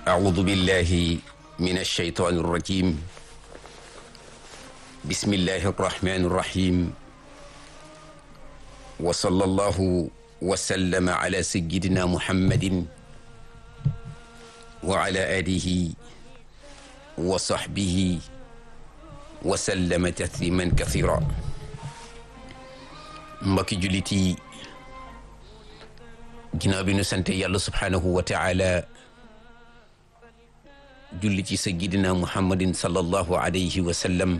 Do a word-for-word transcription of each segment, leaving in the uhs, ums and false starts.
أعوذ بالله من الشيطان الرجيم بسم الله الرحمن الرحيم وصلى الله وسلم على سيدنا محمد وعلى آله وصحبه وسلم تسليما كثيرا. mbokki jullit yi ginnaaw bi nu sant yàlla subhaanahu wa taala julli ci sayyidina muhammadin sallallahu alayhi wa sallam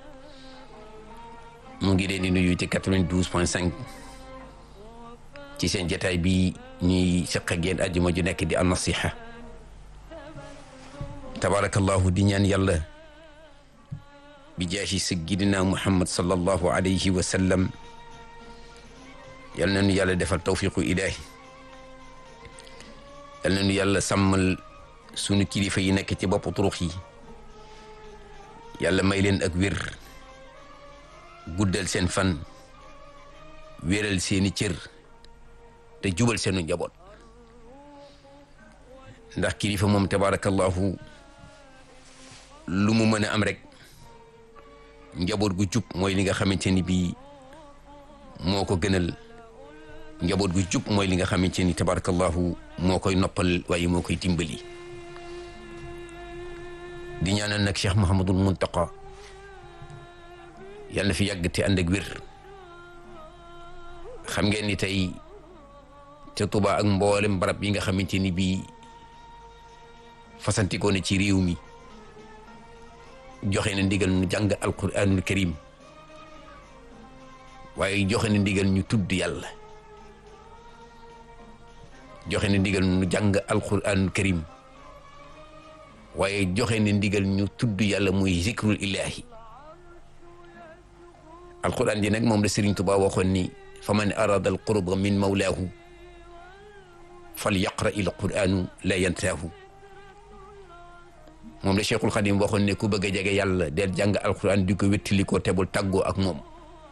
mu ngi leen di nuyu ci quatre-vingt-douze point cinq ci seen jataay bi ñuy seq ak yéen àjjuma ju nekk di an-nasiha. tabarakallahu di ñaan yàlla bi jaahi sayyidina muhammad sallallahu alayhi wa sallam yal na nu yàlla defal tawfiqu ilaahi, yal na nu yàlla sàmmal sunu kilifa yi nekk ci bopp turux yi, yàlla may leen ak wér, guddal seen fan, wéral seeni cër te jubal seenu njaboot. ndax kilifa moom tabarakallahu lu mu mën a am rek njaboot gu jub mooy li nga xamante ni bii moo ko gënal. njaboot gu jub mooy li nga xamante ni tabarakallahu moo koy noppal waaye moo koy dimbali. di ñaanal nag Cheikh Mouhamadul Muntaqa yàlla na fi yàgg te ànd ak wér. xam ngeen ni tey ca Tuubaa ak mboolem barab yi nga xamante ni bii fasantikoo na ci réew mi joxe na ndigal ñu jàng alquranul karim waaye joxe na ndigal ñu tudd yàlla. joxe na ndigal ñu jàng alquranul karim waaye joxe na ndigal ñu tudd yàlla muy zikrul ilahi. alquran ji nag moom la Sëriñ Tuubaa waxoon ni fa man arada al qurba min mawlaahu fal yaqra il quranu la yantaahu. moom la Cheikhul Xadim waxoon ne ku bëgg a jege yàlla del jàng alquran di ko wéttali ko tebul tàggoo ak moom.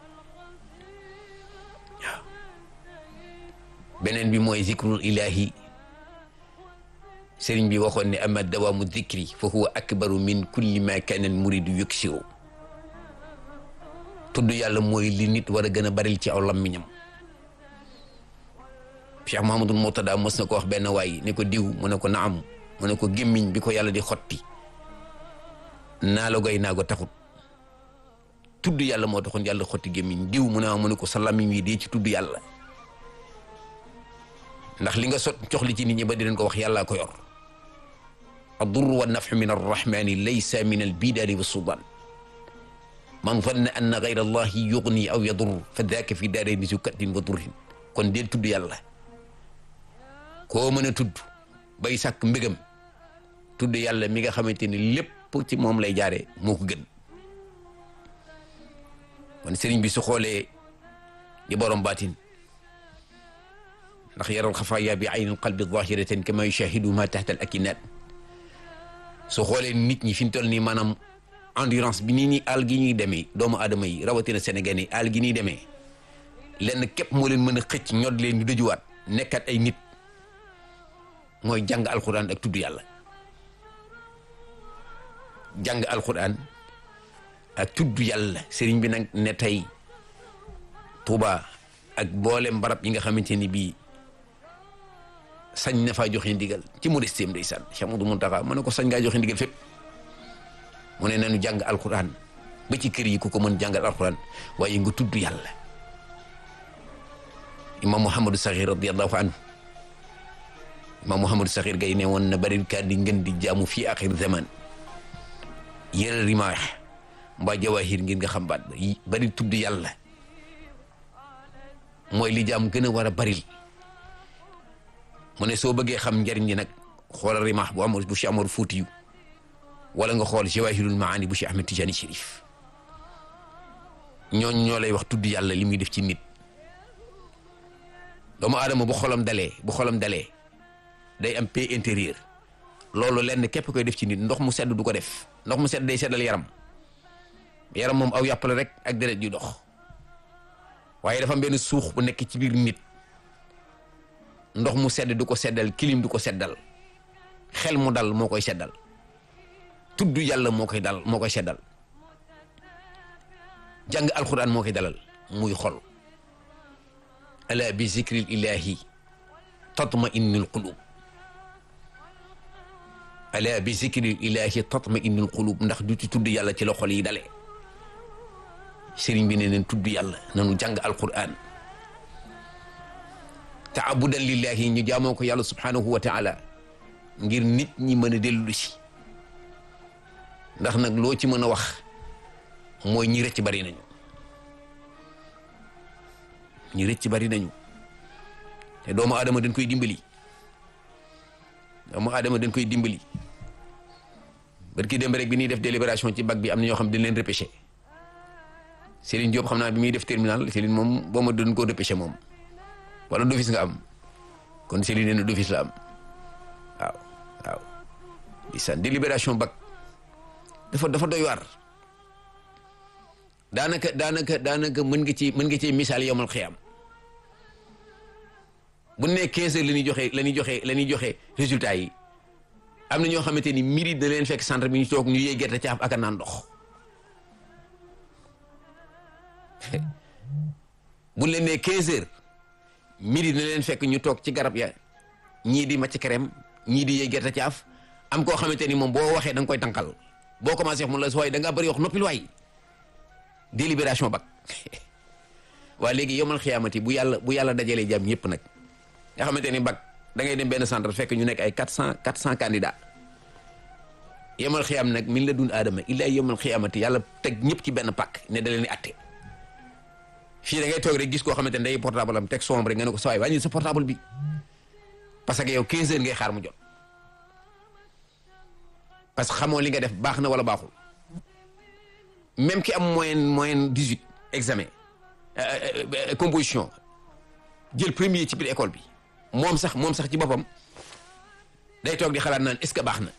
beneen bi mooy zikrul ilahi sëriñ bi waxoon ne ama dawaamu zikri fa huwa akbaru min kulli ma kaana al muridu yuksiru. tudd yàlla mooy li nit war a gën a baril ci aw lammiñam. Cheikh Mouhamadul Murtada mos na ko wax benn waay ne ko diw mu ne ko naam mu ne ko gémmiñ bi ko yàlla di xotti naa la goy naa ko taxut tudd yàlla moo taxoon yàlla xotti gémmiñ diw mu ne mu ne ko sa lammiñ wi dee ci tudd yàlla. ndax li nga sot coxli ci nit ñi ba di leen ko wax yàllaa ko yor. ad-durru wa naf'u min ar-rahmani laysa min al-bidaari wa sudan man zanna anna ghayra allahi yughni aw yadur fa dhaaka fi daarayni zu kaddin wa durrin. kon del tudd yàlla koo mën a tudd bay sàkk mbégam tudd yàlla mi nga xamante ni lépp ci moom lay jaare moo ko gën. kon sëriñ bi su xoolee di borom baatin ndax yaral xafaaya bi aynil qalbi zahiratan kama yushahidu ma tahta al akinat. su xoolee nit ñi fi ñu toll nii maanaam endurance bi nii nii àll gi ñuy demee doomu aadama yi rawatina Sénégal yi àll gi ñuy demee lenn képp moo leen mën a xëcc ñod leen ñu dëjuwaat nekkat ay nit mooy jàng alquran ak tudd yàlla. jàng alquran ak tudd yàlla sëriñ bi nag ne tey Tuuba ak boolem barab yi nga xamante ni bii sañ na faa joxe ndigal ci modestem ndeysaan Cheikh Modou Mountakha mu ne ko sañ ngaa joxe ndigal fépp. mu ne nañu jàng alquran ba ci kër yi ku ko mën jàngal alquran waaye nga tudd yàlla. imam Mouhamadou Sakhir radiyallahu anhu imam Mouhamadou Sakhir gay ne woon na bari kaa di ngeen di jaamu fii axir zaman yëral rimaax mbaa jawahir ngir nga xam baat bari tudd yàlla mooy li jaam gën a war a baril. mu ne soo bëggee xam njariñ li nag xoolal rimaax bu amul bu Cheikh Amar Fuutiyu wala nga xool jawahirul maani bu Cheikh Ahmed Tidiane Chérif. ñooñ ñoo lay wax tudd yàlla li muy def ci nit. doomu aadama bu xolam dalee bu xolam dalee day am paix intérieur loolu lenn képp koy def ci nit. ndox mu sedd du ko def ndox mu sedd day seddal yaram yaram moom aw yàpp la rek ak deret yu dox waaye dafa am benn suux bu nekk ci biir nit ndox mu sedd du ko seddal kilim du ko seddal xel mu dal moo koy seddal tudd yàlla moo koy dal moo koy seddal jàng alquran moo koy dalal muy xol ala bi zikril ilahi tatma innul qulub ala bi zikril ilahi tatma innul qulub ndax du ci tudd yàlla ci la xol yi dalee sëriñ bi ne neen tudd yàlla nanu jàng alquran taabudan lillahi ñu jaamoo ko yàlla subhanahu wa taala ngir nit ñi mën a dellu si ndax nag loo ci mën a wax mooy ñi rëcc bari nañu ñi rëcc bari nañu te doomu aadama dañ koy dimbali doomu aadama dañ koy dimbali barki dem rek bi ñuy def délibération ci bac bi am na ñoo xam dañ leen repêché Céline Diop xam naa bi muy def terminal Céline moom boo ma doon koo repêché moom wala d'office nga am kon Céline nee na d'office la am waaw waaw isaan délibération bac dafa dafa doy waar daanaka daanaka daanaka mën nga ci mën nga ci misaal yowmal xiyaam bu ne quinze heures la ñuy joxe la ñuy joxe la ñuy joxe résultat yi am na ñoo xamante ni midi da leen fekk centre bi ñu toog ñu yee gerte caaf ak a naan ndox bu leen nee quinze heures midi da leen fekk ñu toog ci garab ya ñii di macc crème ñii di yee gerte caaf am koo xamante ni moom boo waxee da nga koy tànqal boo commencé wax mun la sooy da ngaa bëri wax noppil waay délibération bac waa léegi yomal xiyaamati bu yàlla bu yàlla dajalee jàmm ñëpp nag nga xamante ni bac da ngay dem benn centre fekk ñu nekk ay quatre cent quatre cent candidats yomal xiyaam nag min la dun aadama illaa yomal xiyaamati yàlla teg ñëpp ci benn pàkk ne da leen di atte fii da ngay toog rek gis koo xamante ne day portable am teg sombre nga ne ko sa waay wàññi sa portable bi parce que yow quinze heures ngay xaar mu jot parce que xamoo li nga def baax na wala baaxul même ki am moyenne moyenne dix-huit examen euh, euh, composition jël premier ci biir école bi moom sax moom sax ci boppam day toog di xalaat naan est-ce que baax na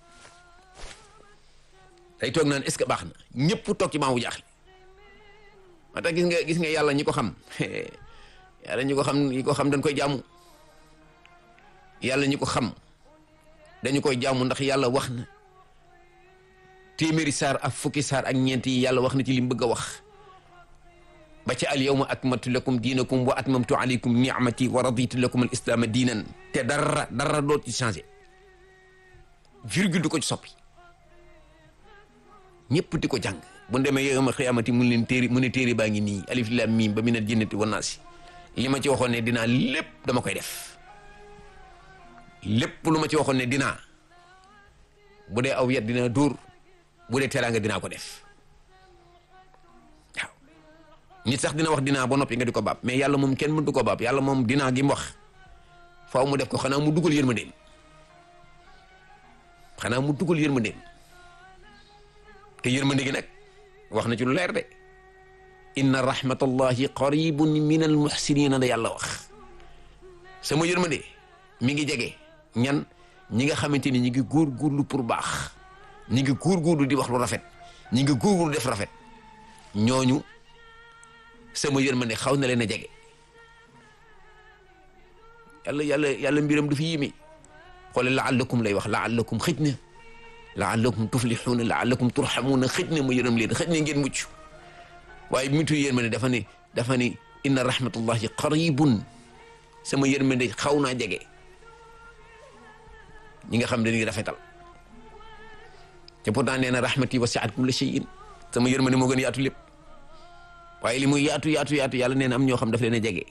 day toog naan est-ce que baax na ñëpp toog ci maamu jaaxle moo tax gis nga gis nga yàlla ñi ko xam yàlla ñi ko xam ñi ko xam dañ koy jaamu yàlla ñi ko xam dañu koy jaamu ndax yàlla wax na téeméeri saar ak fukki saar ak ñeent yi yàlla wax na ci li mu bëgg a wax ba ci al yawma akmaltu lakum diinakum wa atmamtu alaykum ni'mati wa raditu lakum al islaama diinan te dara dara doo ci changé virgule du ko ci soppi ñëpp di ko jàng bu demee yawma xiyaamati mun leen téeri mu ne téeri baa ngi nii alif lam miim ba minal jinnati wan naasi li ma ci waxoon ne dinaa lépp dama koy def lépp lu ma ci waxoon ne dinaa bu dee aw yat dinaa dóor bu dee teraanga dinaa ko def waaw nit sax dina wax dinaa ba noppi nga di ko baab mais yàlla moom kenn mëntu ko baab yàlla moom dinaa gi mu wax faaw mu def ko xanaa mu dugal yërmandeem xanaa mu dugal yërmandeem te yërmande gi nag wax na ci lu leer de inna rahmatallahi qaribun min al muhsinina la yàlla wax sama yërmande mi ngi jege ñan ñi nga xamante ni ñi ngi góorgóorlu pour baax ñi ngi góorgóorlu di wax lu rafet ñi ngi góorgóorlu def rafet ñooñu sama yërmande xaw na leen a jege yàlla yàlla yàlla mbiram du fi yimi xoole laallakum lay wax laallakum xëj na laallakum tuflixuuna laallakum turxamuuna xëj na ma yërëm leen xëj na ngeen mucc waaye mitu yërmande dafa ne dafa ne inna rahmatullahi qaribun sama yërmande xaw naa jege ñi nga xam dañuy rafetal te pourtant nee na rahmati wasi'at kulla shay'in sama yërmande moo gën yaatu lépp waaye li muy yaatu yaatu yaatu yàlla nee na am ñoo xam daf leen a jege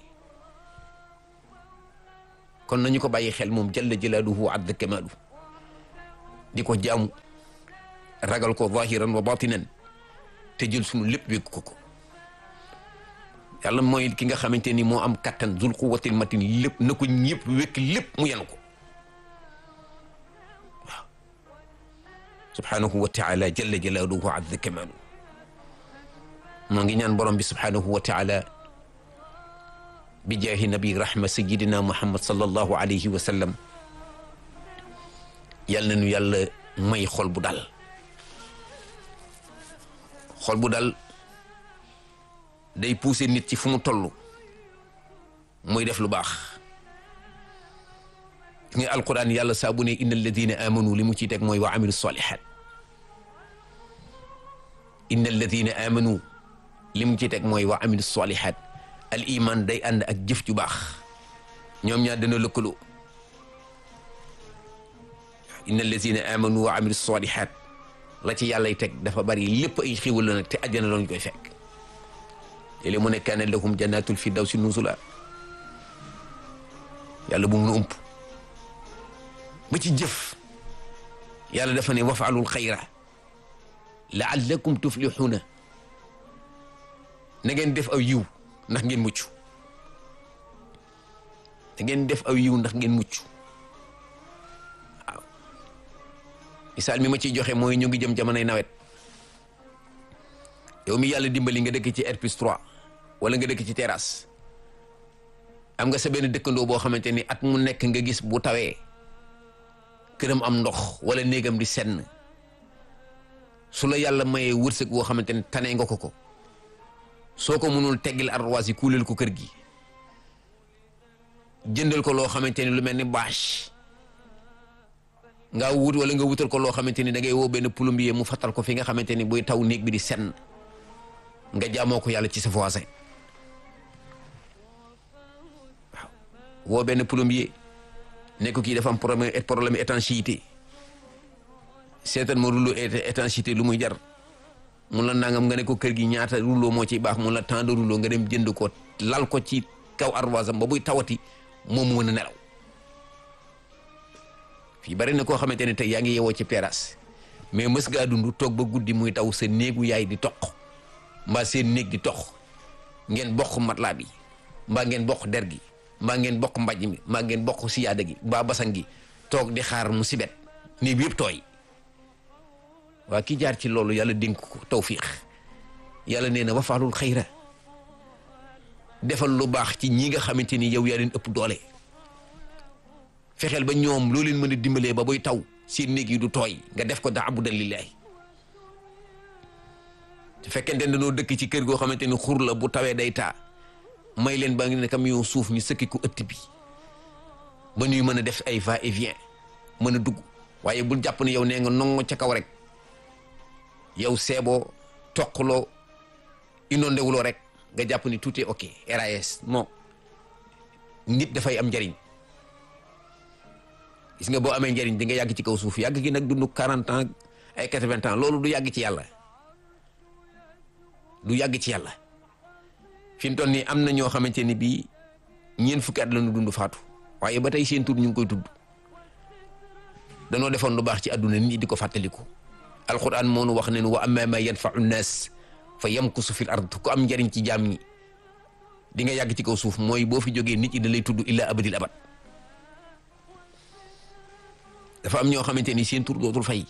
kon nañu ko bàyyi xel moom jalla jalaaluhu wa azza kamaalu di ko jaamu ragal ko zahiran wa batinan te jël sunu lépp wékk ko ko yàlla mooy ki nga xamante ni moo am kattan zul quwwatil matin lépp na ko ñëpp wékk lépp mu yenu ko waaw subhanahu wa taala jalla jalaaluhu wa azza kamaalu moo ngi ñaan borom bi subhanahu wa taala bi jaahi nabi rahma sayidina muhammad sallallahu alayhi wa sallam yal na nu yàlla may xol bu dal xol bu dal day pousser nit ci fu mu toll muy def lu baax nga alquran yàlla saa bu ne inna alladina amanu li mu ciy teg mooy wa amilu salihat inna alladina amanu li mu ciy teg mooy wa amilu salihat al iman day ànd ak jëf ju baax ñoom ñaar dana lëkkaloo inna alladina amanu wa amilu salihat la ci yàllay teg dafa bari lépp ay xiwal la nag te àjjana lañu koy fekk léeg-léeg mu ne kaana lahum jannatul firdawsi nuzula yàlla bu mun a ump ba ci jëf yàlla dafa ne wafaalul xayra laallakum tuflixuuna na ngeen def aw yiw ndax ngeen mucc na ngeen def aw yiw ndax ngeen mucc waaw misaal mi ma ciy joxe mooy ñu ngi jëm jamonoy nawet yow mi yàlla dimbali nga dëkk ci R plus trois wala nga dëkk ci terrasse am nga sa benn dëkkandoo boo xamante ni at mu nekk nga gis bu tawee këram am ndox wala néegam di senn su la yàlla mayee wërsëg boo xamante ni tane nga ko ko soo ko mënul teggil arroise yi kuuleel ko kër gi jëndal ko loo xamante ni lu mel ni bâche nga wut wala nga wutal ko loo xamante ni da ngay woo benn plombier mu fattal ko fi nga xamante ni buy taw néeg bi di senn nga jaamoo ko yàlla ci sa voisin waaw woo benn plombier ne ko kii dafa am problème problème étanchéité seetal ma rouleau étanchéité lu muy jar mun la nangam nga ne ko kër gi ñaata rouleau moo ciy baax mun la temps de rouleau nga dem jënd ko lal ko ci kaw ardoise am ba buy tawati moom mu mën a nelaw fii bari na koo xamante ne tey yaa ngi yeewoo ci terrasse mais mës ngaa dund toog ba guddi muy taw sa néegu yaay di toq mbaa seen néeg di toq ngeen bokk matelas bi mbaa ngeen bokk der gi mbaa ngeen bokk mbàjj mi mbaa ngeen bokk siyaada gi mbaa basang gi toog di xaar mu sibet néeg bi yëpp tooy waa ki jaar ci loolu yàlla dénk ko tawfiix yàlla nee na wafaalul xayra defal lu baax ci ñi nga xamante ni yow yaa leen ëpp doole fexeel ba ñoom loo leen mën a dimbalee ba buy taw seen néeg yi du tooy nga def ko taabudan lillaahi su fekkente ne dañoo dëkk ci kër goo xamante ni xur la bu tawee day taa may leen ba ngi ne camion suuf ñu sëkki ko ëtt bi ba ñuy mën a def ay va et vient mën a dugg waaye bul jàpp ne yow nee nga nongo ca kaw rek yow seeboo toqloo inondé wuloo rek nga jàpp ni tout est ok R A S non nit dafay am njariñ gis nga boo amee njariñ di nga yàgg ci kaw suuf yàgg gi nag dund quarante ans ay quatre-vingts ans loolu du yàgg ci yàlla du yàgg ci yàlla fi mu toll nii am na ñoo xamante ni bii ñeent fukki at la ñu dund faatu waaye ba tey seen tur ñu ngi koy tudd danoo defoon lu baax ci àdduna nit ñi di ko fàttaliku alquran moo nu wax ne wa amma ma yanfa'u nnaas fa yamkusu fil ard ku am njariñ ci jaam ñi di nga yàgg ci kaw suuf mooy boo fi jógee nit ñi da lay tudd illa abadil abad dafa am ñoo xamante ni seen tur dootul fay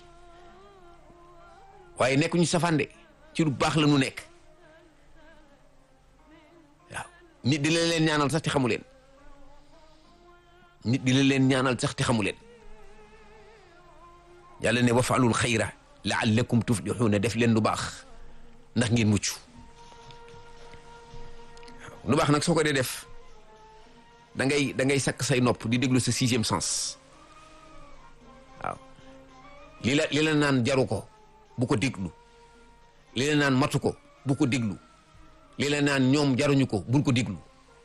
waaye nekk ñu safande ci lu baax la ñu nekk waaw nit di la leen ñaanal sax te xamu leen nit di la leen ñaanal sax te xamu leen yàlla ne wafaalul xayra laallakum tuflixuuna def leen lu baax ndax ngeen mucc lu baax nag soo ko dee def da ngay da ngay sakk say nopp di déglu sa sixième sens waaw li la li la naan jaru ko bu ko déglu li la naan matu ko bu ko déglu li la naan ñoom jaruñu ko bul ko déglu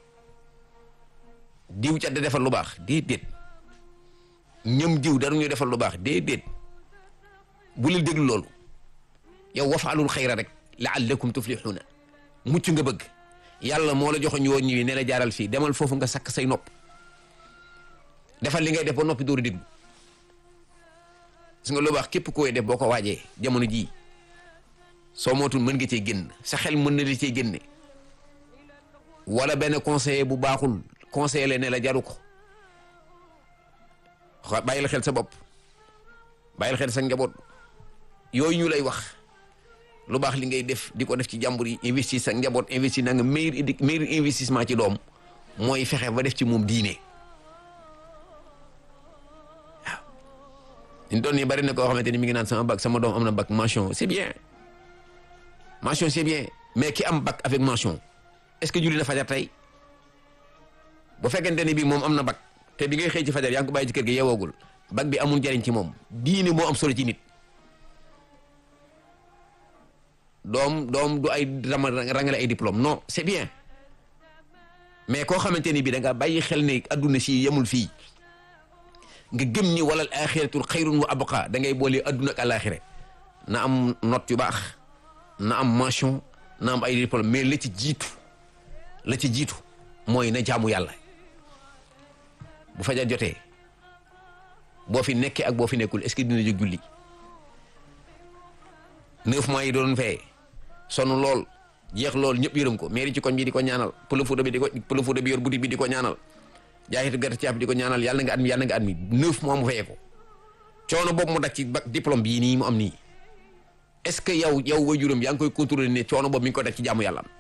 diw ca da defal lu baax déedéet ñoom diw daruñu defal lu baax déedéet bu leen déglu loolu yow wafaalul xayra rek laallakum tuflixuuna mucc nga bëgg yàlla moo la joxoñ woon ñi ne la jaaral fii demal foofu nga sakk say nopp defal li ngay def ba noppi dooru déglu gis nga lu baax képp koy def boo ko waajee jamono jii soo mootul mën nga cee génn sa xel mën na di cee génne wala benn conseiller bu baaxul conseiller ne la jaru ko bàyyil xel sa bopp bàyyil xel sa njaboot yooyu ñu lay wax lu baax li ngay def di ko def ci jàmbur yi investir sa njaboot investir na nga meilleur meilleur investissement ci doom mooy fexe ba def ci moom diine waaw ñu doon nii bari na koo xamante ni mi ngi naan sama bac sama doom am na bac mention c'est bien mention c'est bien mais ki am bac avec mention est-ce que julli na fajar tey bu fekkente ni bii moom am na bac te bi ngay xëy ci fajar yaa ngi ko bàyyi ci kër gi yeewoogul bac bi amul njariñ ci moom. diine moo am solo ci nit. doom doom du ay rama rangale ay diplôme non c'est bien mais koo xamante ni bii da nga bàyyi xel ne adduna si yemul fii nga gëm ni wala al axiratul xayrun wa abqa da ngay boole adduna ak alaxira na am note yu baax na am mention na am ay diplôme mais la ci jiitu la ci jiitu mooy na jaamu yàlla bu fajar jotee boo fi nekkee ak boo fi nekkul est-ce que dina jóg julli neuf mois yi doon fee sonn lool jeex lool ñëpp yërëm ko mairie ci koñ bi di ko ñaanal pël Fuuta bi di ko pël Fuuta bi yor boutique bi di ko ñaanal jaayitu gerte caaf bi di ko ñaanal yàlla nga at mi yàlla nga at mi neuf mois mu fayee ko coono boobu mu daj ci bac diplôme bii nii mu am nii est-ce que yow yow waajuram yaa ngi koy contrôler ne coono boobu mi ngi ko daj ci jaamu yàlla am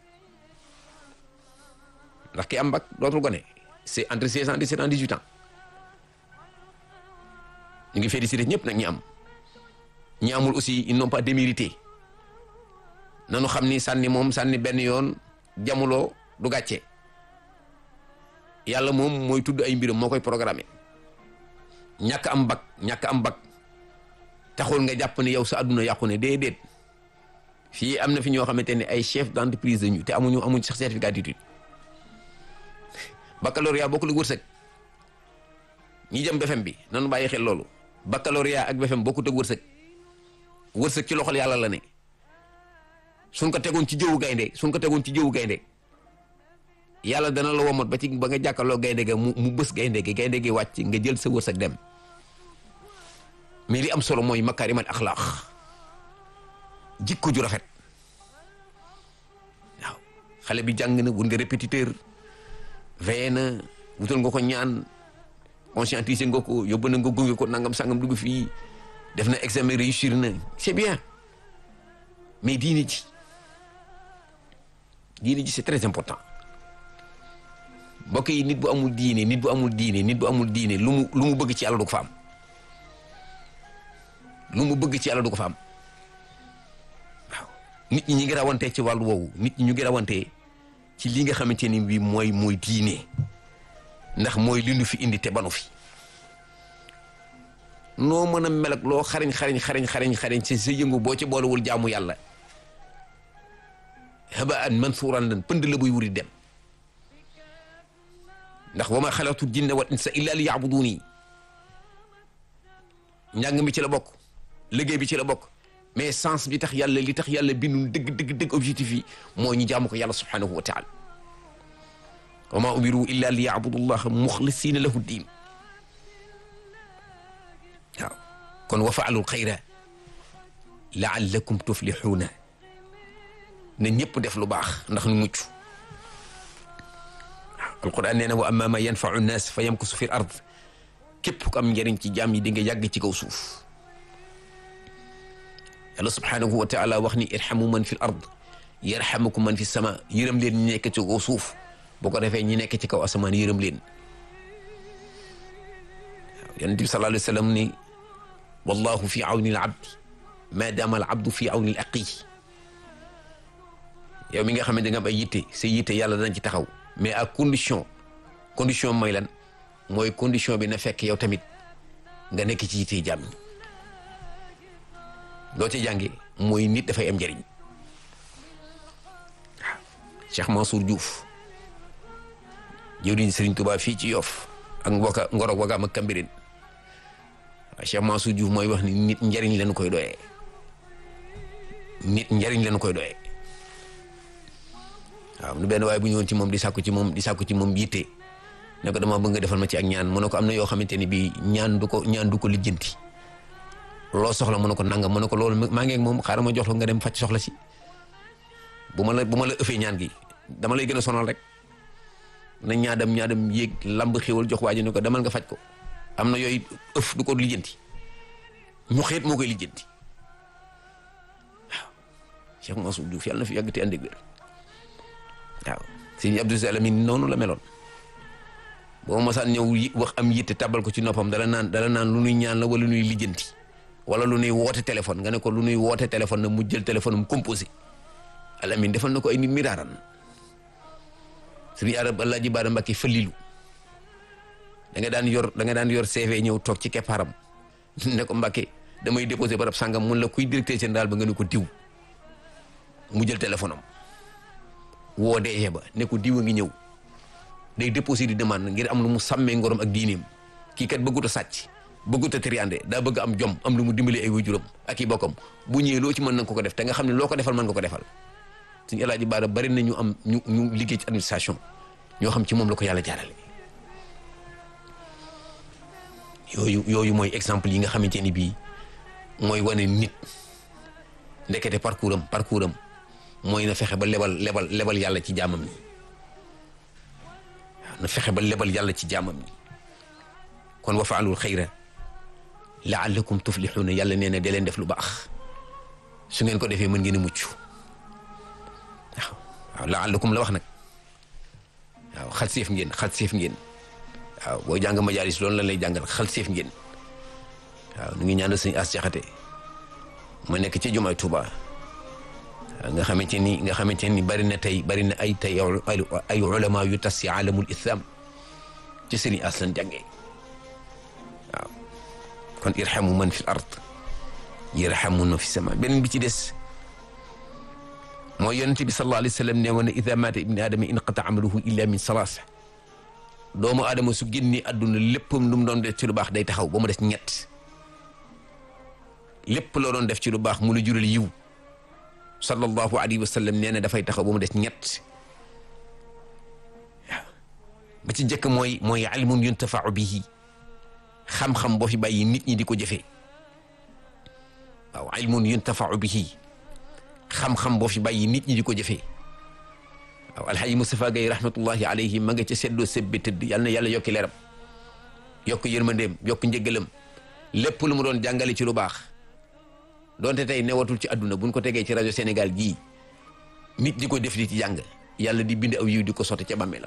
ndax ki am bac dootul gone c'est entre seize ans dix-sept ans dix-huit ans ñu ngi félicité ñëpp nag ñi am ñi amul aussi ils n'ont pas démérité nanu xam ni sànni moom sànni benn yoon jamuloo du gàcce yàlla moom mooy tudd ay mbiram moo koy programmer ñàkk am bac ñàkk am bac taxul nga jàpp ne yow sa adduna yàqu ne déedéet fii am na fi ñoo xamante ne ay chef d'entreprise lañu te amuñu amuñ sax certificat d'étude baccalauréat bokkul ak wërsëg ñi jëm B F E M bi nanu bàyyi xel loolu baccalauréat ak B F E M bokkut ak wërsëg wërsëg ci loxol yàlla la ne suñ ko tegoon ci jëwu gaynde suñ ko tegoon ci jëwu gaynde yàlla dana la womat ba ci ba nga jàkkaarloo gaynde ga mu mu bës gaynde gi gaynde gi wàcc nga jël sa wërsëg dem mais li am solo mooy makaarimal axlaaq jikko ju rafet waaw xale bi jàng na wut nga répétiteur veillé na wutal nga ko ñaan conscientiser nga ko yóbbu na nga gunge ko nangam sangam dugg fii def na examen réussir na c'est bien mais diine ji diine ji c'est très important mbokk yi nit bu amul diine nit bu amul diine nit bu amul diine lu mu lu mu bëgg ci yàlla du ko fa am lu mu bëgg ci yàlla du ko fa am waaw nit ñi ñu ngi rawantee ci wàllu woowu nit ñi ñu ngi rawantee ci li nga xamante ni bi mooy mooy diine ndax mooy li nu fi indi te banu fi noo mën a mel ak loo xariñ xariñ xariñ xariñ xariñ ci sa yëngu boo ci boolewul jaamu yàlla habaan mansuuran lan pënd la buy wuri dem ndax wa ma xalaqtu jinna wal insa illa li ya'buduni njàng mi ci la bokk liggéey bi ci la bokk mais sens bi tax yàlla li tax yàlla bindu dëgg dëgg dëgg objectif yi moo ñu jaamu ko yàlla subhanahu wa taala wa ma umiru illa li ya'budu llaha muxlisina lahu diin waaw kon wa fa'alul xayra la'allakum tuflixuuna na ñëpp def lu baax ndax nu mucc waaw alquran nee na wa amma ma yanfa'u nnaas fa yamkusu fi l ard képp ku am njëriñ ci jaam yi di nga yàgg ci kaw suuf yàlla subhanahu wa taala wax ni irhamu man fi l ard yarhamukum man fi sama yërëm leen ñi nekk ci kaw suuf boo ko defee ñi nekk ci kaw asamaan yërëm leen waaw yonent bi sallallahu alayhi wa sallam ni wallahu fi awni al abdi ma dama al abdu fi awni al aqi yow mi nga xam ne da nga am ay yitte sa yitte yàlla dana ci taxaw mais à condition condition mooy lan mooy condition bi na fekk yow tamit nga nekk ci yitte jàmm loo ci jànge mooy nit dafay am njëriñ waaw Cheikh Mansour Diouf jëwriñ Serigne Touba fii ci Yoff ak Ngoka Ngorok Wagaam ak Kambirin waaw Cheikh Mansour Diouf mooy wax ni nit njëriñ lañu koy doyee nit njëriñ lañu koy doyee waaw nu benn waaye bu ñëwoon ci moom di sàkku ci moom di sàkku ci moom yitte ne ko dama bëgg nga defal ma ci ak ñaan mu ne ko am na yoo xamante ni bii ñaan du ko ñaan du ko lijjanti loo soxla mu ne ko nangam mu ne ko loolu maa ngi ak moom xaaral ma jox la nga dem faj soxla si bu ma la bu ma la ëffee ñaan gi dama lay gën a sonal rek na ñaadam ñaadam yéeg lamb xéwal jox waa ji ne ko demal nga faj ko am na yooyu ëff du ko lijjanti ñu xeet moo koy lijjanti waaw Cheikh Mansour Diouf yàlla na fi yàgg te ànd ak wér waaw sëñ Abdou Salamine noonu la meloon boo masaan ñëw wax am yitte tabal ko ci noppam dala naan dala naan lu nuy ñaan la wala lu nuy lijjanti wala lu nuy woote téléphone nga ne ko lu nuy woote téléphone na mu jël téléphone am composé Alamine defal na ko ay nit miraaran sëriñ arab Alaaji Baara Mbàkke Falilu da nga daan yor da nga daan yor C V ñëw toog ci keppaaram ne ko Mbàkke damay déposé barab sàngam mun la kuy directeur général ba nga ne ko diw mu jël téléphone am woo D G ba ne ko diw a ngi ñëw day déposé di demande ngir am lu mu sàmmee ngorom ak diineem kii kat bëggut a sàcc bëggut a triande daa bëgg am jom am lu mu dimbali ay waajuram ak i bokkam bu ñëwee loo ci mën na ko ko def te nga xam ne loo ko defal mën nga ko defal suñu Alaaji Baara bari na ñu am ñu ñu liggéey ci administration ñoo xam ci moom la ko yàlla jaarale yooyu yooyu mooy exemple yi nga xamante ni bii mooy wane nit ndekete parcours am parcours am mooy na fexe ba lebal lebal lebal yàlla ci jaamam ni na fexe ba lebal yàlla ci jaamam ni kon wa faalul xayra laallakum tuflixuuna yàlla nee na da leen def lu baax su ngeen ko defee mën ngeen a mucc waaw waaw laallakum la wax nag waaw xal seef ngeen xal seef ngeen waaw boo jàng majaalis loolu la lay jàngal xal seef ngeen waaw nu ngi ñaanal sëñ As Jaxate ma nekk ci jumaay Tuuba nga xamante ni nga xamante ni bari na tey bari na ay tey ay ulama yu tas ci alamul islam ci sëriñ As lan jàngee waaw kon irhamu man fi l ard yarhamu man fi sama beneen bi ci des mooy yonente bi sallallahu alayhi wa sallam ne woon ne ida maata ibni aadama inqata amaluhu illa min salaasa doomu aadama su génni àdduna léppam lu mu doon def ci lu baax day taxaw ba mu des ñett lépp loo doon def ci lu baax mu la jural yiw sallallahu alayhi wa sallam nee na dafay taxaw ba mu des ñett waaw ba ci njëkk mooy mooy ilmun yuntafau bihi xam-xam boo fi bàyyi nit ñi di ko jëfee waaw ilmun yuntafau bihi xam-xam boo fi bàyyi nit ñi di ko jëfee waaw alxaaji Moustapha Gaye rahmatullahi alayhi ma nga ca seddoo sebbe tëdd yal na yàlla yokki leeram yokk yërmandeem yokk njëggalam lépp lu mu doon jàngale ci lu baax doonte tey newatul ci àdduna buñ ko tegee ci rajo Sénégal gii nit di ko def di ci jàng yàlla di bind aw yiw di ko sotti ca bàmmeelam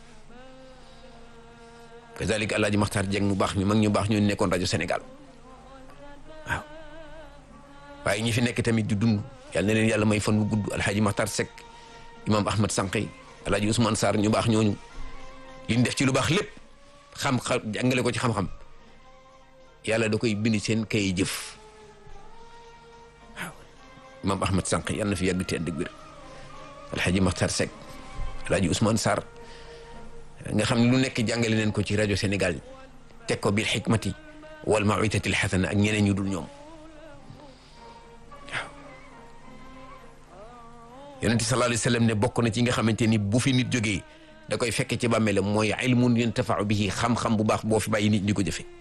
kazalika alaaji Maxtaar Jeng mu baax mi mag ñu baax ñoo nekkoon rajo Sénégal waaw waaye ñi fi nekk tamit di dund yal na leen yàlla may fan bu gudd alxaaji Maxtaar Sekk imam Ahmad Sànqe alaaji Ousmane Sarr ñu baax ñooñu liñ def ci lu baax lépp xam-xam jàngale ko ci xam-xam yàlla da koy bind seen kay jëf waaw imam Ahmad Sànqe yàlla na fi yàgg te ànd ak wér alxaaji Maxtaar Sekk alaaji Ousmane Sarr nga xam ne lu nekk jàngale neen ko ci rajo Sénégal teg ko bil xikmati wal mawidati l xasana ak ñeneen ñu dul ñoom waaw yonente sallallahu alayhi wa sallam ne bokk na ci nga xamante ni bu fi nit jógee da koy fekke ci bàmmeelam mooy ilmun yuntafau bihi xam-xam bu baax boo fi bàyyi nit ñi ko jëfe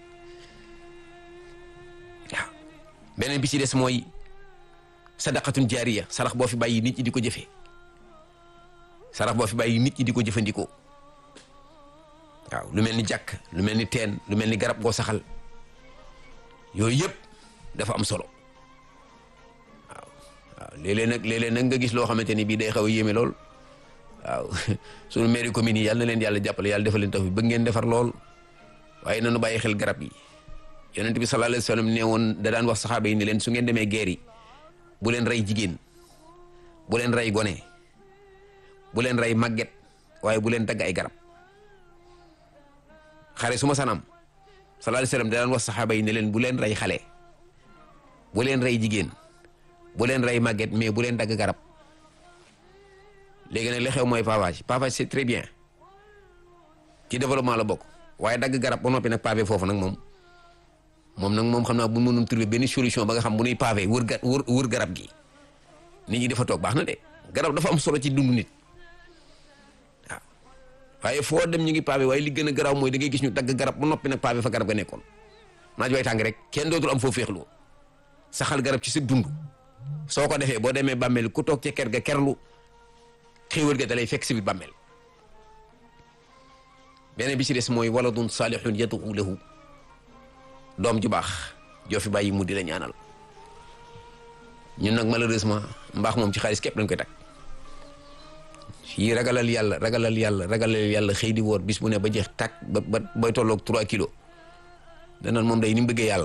waaw beneen bi ci des mooy sadaqatun jaariya sarax boo fi bàyyi nit ñi di ko jëfee sarax boo fi bàyyi nit ñi di ko jëfandikoo waaw lu mel ni jàkk lu mel ni teen lu mel ni garab goo saxal yooyu yëpp dafa am solo waaw waaw léeg-léeg nag léeg-léeg nag nga gis loo xamante ni bii day xaw a yéeme lool waaw sunu mairie commune yi yàlla na leen yàlla jàppale yàlla defal leen taw bi bëgg ngeen defar lool waaye nanu bàyyi xel garab yi yonent bi sallallahu alayhi wa sallam ne woon da daan wax saxaaba yi ne leen su ngeen demee guerre yi bu leen rey jigéen bu leen rey gone bu leen rey màgget waaye bu leen dagg ay garab xare su ma sanam sallallahu alayhi wa sallam da daan wax saxaaba yi ne leen bu leen rey xale bu leen rey jigéen bu leen rey màgget mais bu leen dagg garab léegi nag li xew mooy pavage pavage c'est très bien ci développement la bokk waaye dagg garab ba noppi nag pavé foofu nag moom moom nag moom xam naa bu mënum trouver benn solution ba nga xam bu nuy pavé wër ga wër wër garab gi nit ñi dafa toog baax na de garab dafa am solo ci dundu nit waaw waaye foo dem ñu ngi pavé waaye li gën a garaaw mooy da ngay gis ñu dagg garab ba noppi nag pavé fa garab ga nekkoon naaj way tàng rek kenn dootul am foo féexloo saxal garab ci sa dund soo ko defee boo demee bàmmeel ku toog ci ker ga kerlu xéewal ga dalay fekk si biir bàmmeel beneen bi ci des mooy waladun saalihun yad'u lahu doom ju baax joo fi bàyyi mu di la ñaanal ñun nag malheureusement mbaax moom ci xaalis képp lañ koy tag fii ragalal yàlla ragalal yàlla ragalal yàlla xëy di woor bis bu ne ba jeex tàkk ba ba bay tolloog trois kilos danaan moom day ni mu bëggee yàlla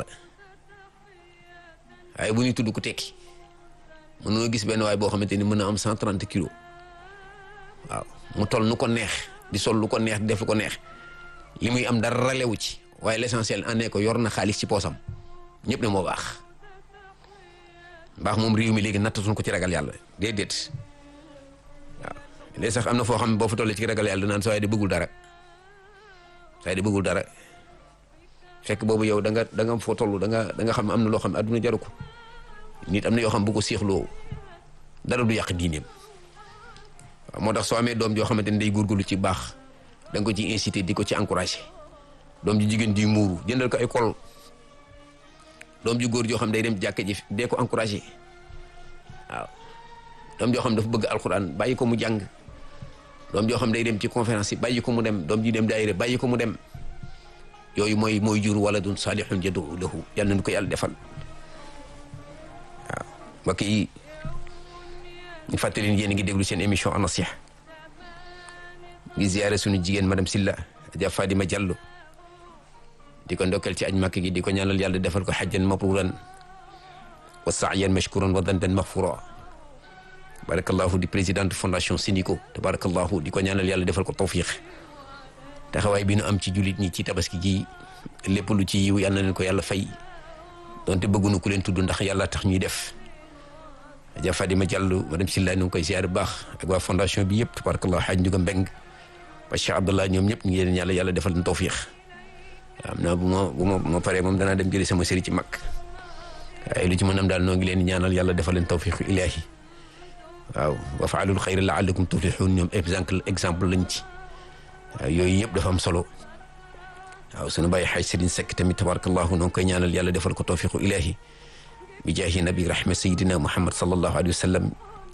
waaye bu ñuy tudd ku tekki mën noo gis benn waay boo xamante ni mën na am cent trente kilos waaw mu toll nu ko neex di sol lu ko neex di def lu ko neex li muy am dara lewu ci waaye l'essentiel en est ko yor na xaalis ci poosam ñëpp ne moo baax mbaax moom réew mi léegi nattatuñ ko ci ragal yàlla déedéet waaw léegi sax am na foo xam ne boo fa tollee ci ragal yàlla danaan saa waay di bëggul dara saa di bëggul dara fekk boobu yow da nga da nga foo toll da nga da nga xam ne am na loo xam ne adduna jaru ko nit am na yoo xam bu ko seexloo dara du yàq diineem waaw moo tax soo amee doom joo xamante ne day góorgóorlu ci baax da nga ko ci incité di ko ci encouragé doom ju jigéen di muuru jëndal ko ay kol doom ju góor joo xam day dem jàkka ji dee ko encouragé waaw doom joo xam dafa bëgg alxuraan bàyyi ko mu jàng doom joo xam day dem ci conférence yi bàyyi ko mu dem doom ji dem daayira bàyyi ko mu dem yooyu mooy mooy jur waladun salihun yad'u lahu yàlla nañu ko yàlla defal waaw mbokk yi ñu fàttali yéen a ngi déglu seen émission An-Nasiha ngi ziyaare suñu jigéen madame Silla Adja Fadima Diallo di ko ndokkal ci aj Makka gi di ko ñaanal yàlla defal ko hajjan mabruran wa sa'yan mashkuran wa dandan maghfura barakallahu di présidente fondation Senico tabarakallahu di ko ñaanal yàlla defal ko tawfiq taxawaay bi nu am ci jullit ñi ci tabaski gi lépp lu ci yiw yàlla na leen ko yàlla fay donte bëggunu ku leen tudd ndax yàlla tax ñuy def Adja Fadima Diallo madame Silla ñu ngi koy ziar bu baax ak waa fondation bi yëpp tabarakallahu xaaj Njuga Mbeng ba Cheikh Abdallah ñoom ñëpp ñu ngi leen yàlla yàlla defal leen tawfiq am naa bu ma bu ma ma paree moom danaa dem jëli sama sëriñ ci mag waaye lu ci mën am daal noo ngi leen ñaanal yàlla defal leen tawfiq ilaahi waaw wa faalul xayra laallakum tuflixuun ñoom exemple exemple lañ ci waaw yooyu yëpp dafa am solo waaw sunu bàyyi xaaj Serigne Seck tamit tabarakallahu noo ngi koy ñaanal yàlla defal ko tawfiqu ilaahi bi jaahi nabi rahma sayidina Muhammad sallallahu alayhi wa sallam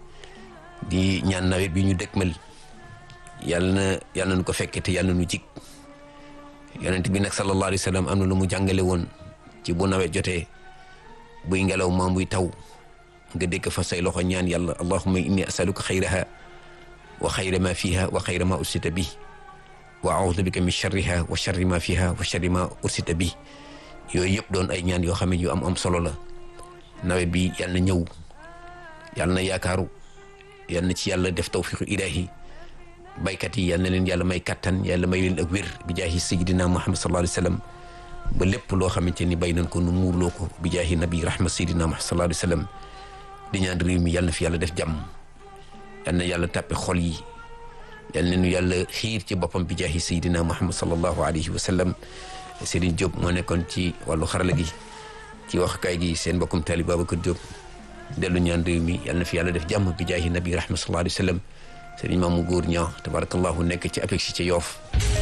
di ñaan nawet bi ñu dëkkmal yàlla na yàlla nañu ko fekke te yàlla nañu jig yonent bi nag sallallahu alayhi wa sallam am na lu mu jàngale woon ci bu nawet jotee buy ngelaw maam buy taw nga dëkk fa say loxo ñaan yàlla allahumma inni asaluka xayraha wa xayra ma fiha wa xayra ma ursita bi wa a'udhu bika min sharriha wa sharri ma fiha wa sharri ma ursita bi yooyu yëpp doon ay ñaan yoo xam ne yu am am solo la nawet bi yàlla na ñëw yàlla na yaakaaru yàlla na ci yàlla def tawfiqu ilaahi baykat yi yàlla na leen yàlla may kattan yàlla may leen ak wér bi jaahi sayyidina Muhammad sallallahu alayhi wa sallam ba lépp loo xamante ni bay nañ ko nu muurloo ko bi jaahi nabi rahma sayyidina Muhammad sallallahu alayhi wa sallam di ñaan réew mi yàlla na fi yàlla def jàmm yàlla na yàlla tàppe xol yi yàlla na nu yàlla xiir ci boppam bi jaahi sayyidina Muhammad sallallahu alayhi wa sallam Serigne Diop moo nekkoon ci wàllu xarala gi ci wax kay gi seen mbokkum taalib Babacar Diop dellu ñaan réew mi yàlla na fi yàlla def jàmm bi jaahi nabi rahma sallallahu alayhi wa sallam Serigne Mamou Góor ñaa tabarakallahu nekk ci apex ci Yoff